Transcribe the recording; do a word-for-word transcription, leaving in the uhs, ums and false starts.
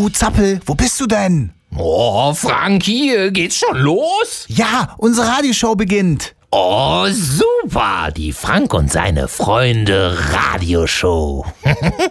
Du, Zappel, wo bist du denn? Oh, Frankie, geht's schon los? Ja, unsere Radioshow beginnt. Oh, super, die Frank und seine Freunde Radioshow.